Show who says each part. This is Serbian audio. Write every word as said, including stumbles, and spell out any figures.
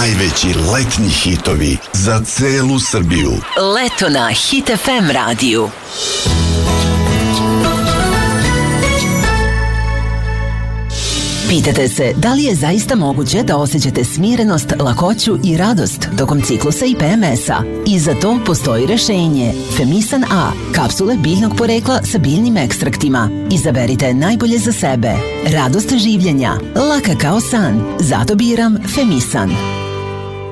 Speaker 1: najveći letnji hitovi za celu Srbiju.
Speaker 2: Leto na Hit ef em radiju. Pitate se da li je zaista moguće da osjećate smirenost, lakoću i radost tokom ciklusa i pe em es-a? I za to postoji rešenje. Femisan A, kapsule biljnog porekla sa biljnim ekstraktima. Izaberite najbolje za sebe. Radost življenja, laka kao san. Zato biram Femisan.